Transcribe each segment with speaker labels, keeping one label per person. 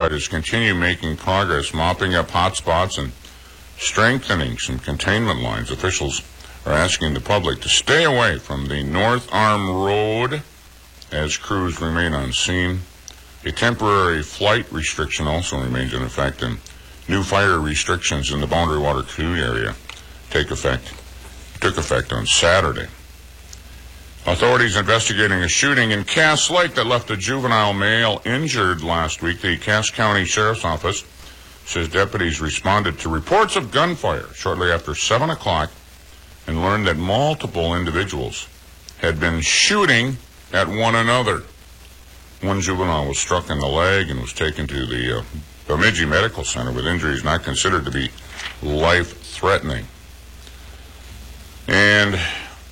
Speaker 1: firefighters continue making progress, mopping up hot spots and strengthening some containment lines. Officials are asking the public to stay away from the North Arm Road as crews remain on scene. A temporary flight restriction also remains in effect, and new fire restrictions in the Boundary Water Canoe area took effect on Saturday. Authorities investigating a shooting in Cass Lake that left a juvenile male injured last week. The Cass County Sheriff's Office says deputies responded to reports of gunfire shortly after 7 o'clock and learned that multiple individuals had been shooting at one another. One juvenile was struck in the leg and was taken to the Bemidji Medical Center with injuries not considered to be life-threatening. And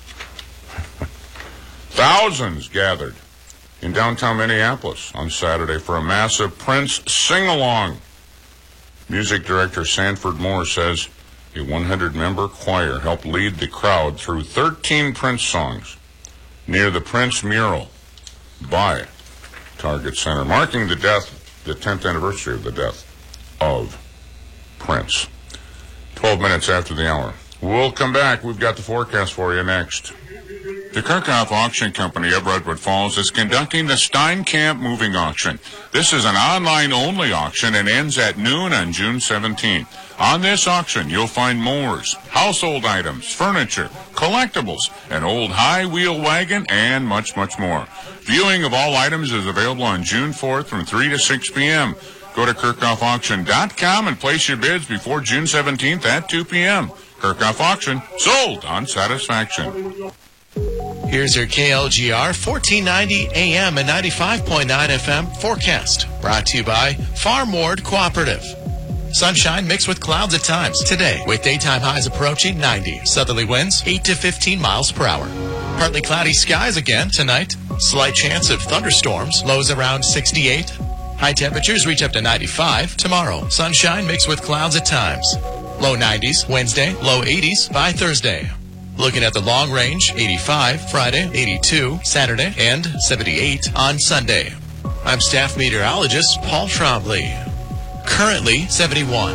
Speaker 1: thousands gathered in downtown Minneapolis on Saturday for a massive Prince sing-along. Music director Sanford Moore says a 100-member choir helped lead the crowd through 13 Prince songs near the Prince mural by Target Center, marking the 10th anniversary of the death of Prince. 12 minutes after the hour. We'll come back. We've got the forecast for you next. The Kirchhoff Auction Company of Redwood Falls is conducting the Steinkamp Moving Auction. This is an online-only auction and ends at noon on June 17th. On this auction, you'll find mowers, household items, furniture, collectibles, an old high-wheel wagon, and much, much more. Viewing of all items is available on June 4th from 3 to 6 p.m. Go to KirchhoffAuction.com and place your bids before June 17th at 2 p.m. Kirchhoff Auction, sold on satisfaction.
Speaker 2: Here's your KLGR 1490 AM and 95.9 FM forecast. Brought to you by Farm Ward Cooperative. Sunshine mixed with clouds at times today, with daytime highs approaching 90. Southerly winds 8 to 15 miles per hour. Partly cloudy skies again tonight. Slight chance of thunderstorms. Lows around 68. High temperatures reach up to 95 tomorrow. Sunshine mixed with clouds at times. Low 90s Wednesday, low 80s by Thursday. Looking at the long range, 85 Friday, 82 Saturday, and 78 on Sunday. I'm staff meteorologist Paul Trombley. Currently 71.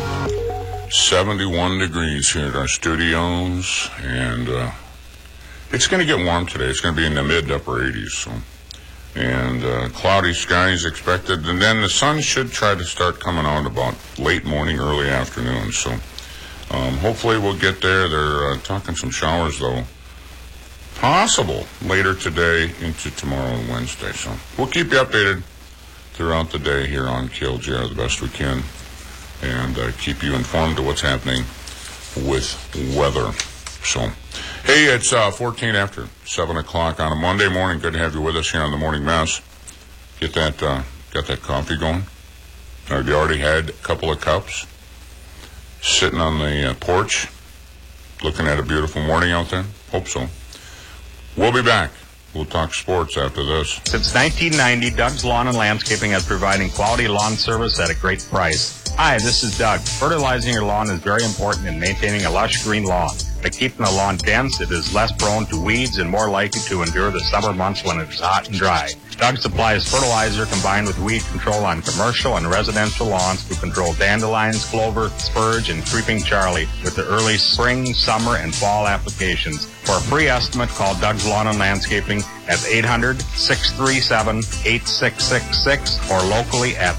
Speaker 1: 71 degrees here at our studios, and it's going to get warm today. It's going to be in the mid-upper 80s, and cloudy skies expected, and then the sun should try to start coming out about late morning, early afternoon, so hopefully we'll get there. They're talking some showers, though, possible later today into tomorrow and Wednesday, so we'll keep you updated throughout the day here on KLGR the best we can, and keep you informed of what's happening with weather. So, hey, it's 14 after 7 o'clock on a Monday morning. Good to have you with us here on the Morning Mess. Got that coffee going? Have you already had a couple of cups? Sitting on the porch, looking at a beautiful morning out there? Hope so. We'll be back. We'll talk sports after this.
Speaker 3: Since 1990, Doug's Lawn and Landscaping is providing quality lawn service at a great price. Hi, this is Doug. Fertilizing your lawn is very important in maintaining a lush green lawn. By keeping the lawn dense, it is less prone to weeds and more likely to endure the summer months when it is hot and dry. Doug supplies fertilizer combined with weed control on commercial and residential lawns to control dandelions, clover, spurge, and creeping Charlie with the early spring, summer, and fall applications. For a free estimate, call Doug's Lawn and Landscaping at 800-637-8666 or locally at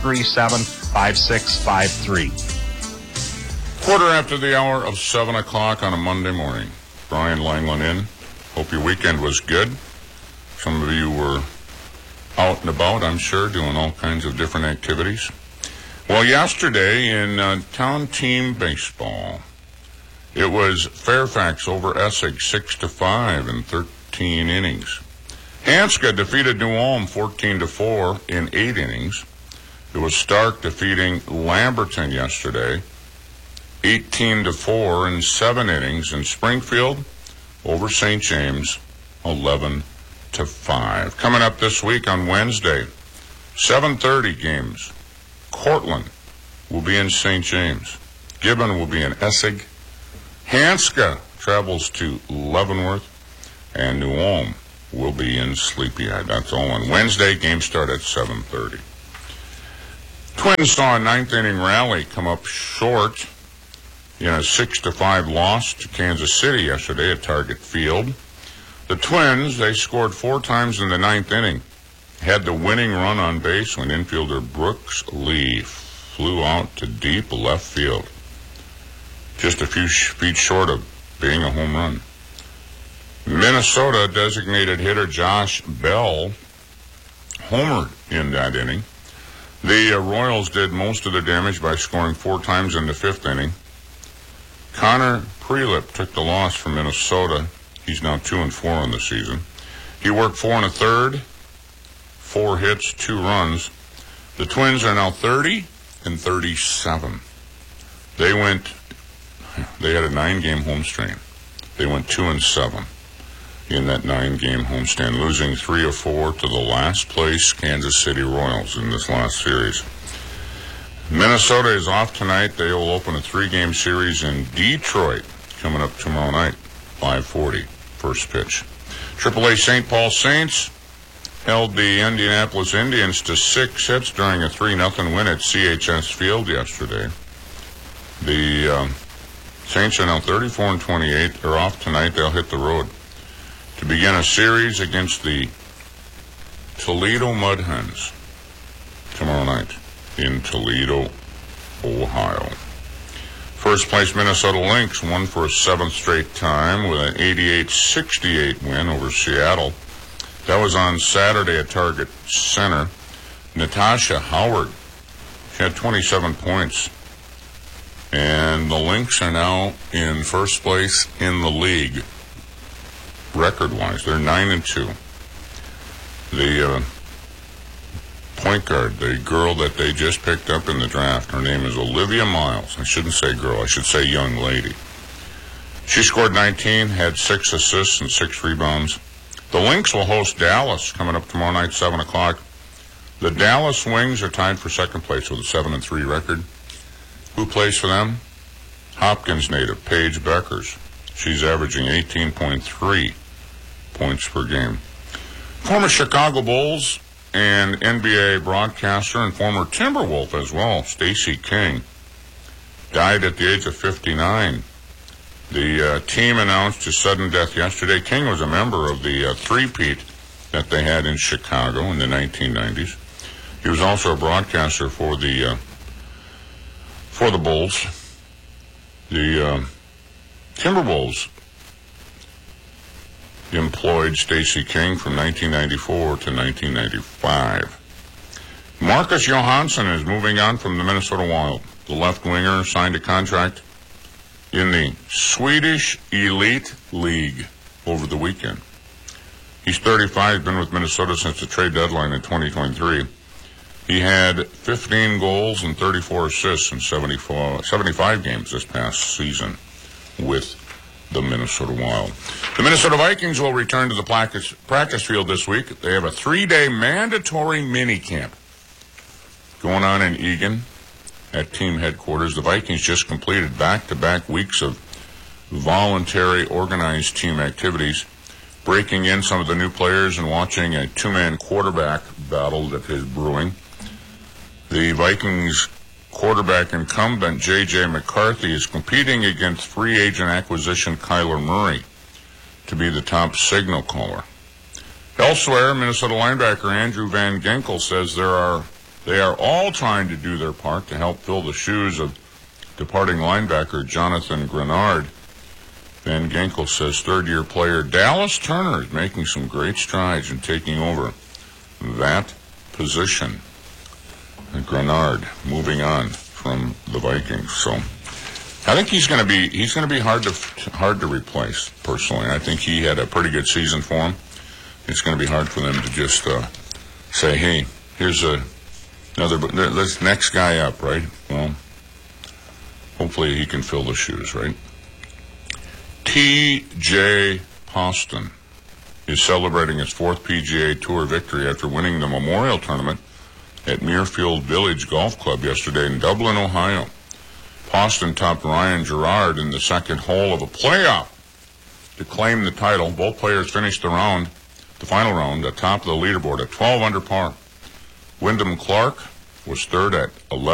Speaker 3: 637-5653.
Speaker 1: Quarter after the hour of 7 o'clock on a Monday morning. Brian Langland in. Hope your weekend was good. Some of you were out and about, I'm sure, doing all kinds of different activities. Well, yesterday in town team baseball, it was Fairfax over Essig 6-5 in 13 innings. Hanska defeated New Ulm 14-4 in 8 innings. It was Stark defeating Lamberton yesterday 18-4 in 7 innings, and Springfield over St. James 11-5. Coming up this week on Wednesday, 7:30 games. Cortland will be in St. James. Gibbon will be in Essig. Hanska travels to Leavenworth, and New Ulm will be in Sleepyhead. That's all on Wednesday. Games start at 7:30. Twins saw a ninth-inning rally come up short in a 6-5 loss to Kansas City yesterday at Target Field. The Twins, they scored 4 times in the ninth inning, had the winning run on base when infielder Brooks Lee flew out to deep left field, just a few feet short of being a home run. Minnesota designated hitter Josh Bell homered in that inning. The Royals did most of the damage by scoring 4 times in the 5th inning. Connor Prelip took the loss from Minnesota. He's now 2-4 on the season. He worked 4 1/3, 4 hits, 2 runs. The Twins are now 30-37. They had a 9-game homestand. They went 2-7 in that 9-game homestand, losing 3 of 4 to the last place Kansas City Royals in this last series. Minnesota is off tonight. They will open a 3-game series in Detroit coming up tomorrow night, 5:40, first pitch. AAA St. Paul Saints held the Indianapolis Indians to 6 hits during a 3-0 win at CHS Field yesterday. The Saints are now 34-28. They're off tonight. They'll hit the road to begin a series against the Toledo Mud Hens tomorrow night in Toledo, Ohio. First place Minnesota Lynx won for a 7th straight time with an 88-68 win over Seattle. That was on Saturday at Target Center. Natasha Howard, she had 27 points. And the Lynx are now in first place in the league, record-wise. They're 9-2. The point guard, the girl that they just picked up in the draft, her name is Olivia Miles. I shouldn't say girl, I should say young lady. She scored 19, had 6 assists and 6 rebounds. The Lynx will host Dallas coming up tomorrow night, 7 o'clock. The Dallas Wings are tied for second place with a 7-3 record. Who plays for them? Hopkins native Paige Beckers. She's averaging 18.3 points per game. Former Chicago Bulls and NBA broadcaster and former Timberwolf as well, Stacey King, died at the age of 59. The team announced his sudden death yesterday. King was a member of the three-peat that they had in Chicago in the 1990s. He was also a broadcaster for the Bulls. The Timberwolves employed Stacey King from 1994 to 1995. Marcus Johansson is moving on from the Minnesota Wild. The left winger signed a contract in the Swedish Elite League over the weekend. He's 35, been with Minnesota since the trade deadline in 2023. He had 15 goals and 34 assists in 75 games this past season with the Minnesota Wild. The Minnesota Vikings will return to the practice field this week. They have a 3-day mandatory minicamp going on in Eagan at team headquarters. The Vikings just completed back-to-back weeks of voluntary organized team activities, breaking in some of the new players and watching a 2-man quarterback battle that is brewing. The Vikings quarterback incumbent J.J. McCarthy is competing against free agent acquisition Kyler Murray to be the top signal caller. Elsewhere, Minnesota linebacker Andrew Van Ginkel says they are all trying to do their part to help fill the shoes of departing linebacker Jonathan Grenard. Van Ginkel says third-year player Dallas Turner is making some great strides in taking over that position. Grenard moving on from the Vikings. So I think he's going to be hard to replace. Personally, I think he had a pretty good season for him. It's going to be hard for them to just say, "Hey, here's this next guy up," right? Well, hopefully he can fill the shoes, right? T.J. Poston is celebrating his 4th PGA Tour victory after winning the Memorial Tournament at Muirfield Village Golf Club yesterday in Dublin, Ohio. Poston topped Ryan Gerard in the second hole of a playoff to claim the title. Both players finished the final round, atop of the leaderboard at 12 under par. Wyndham Clark was third at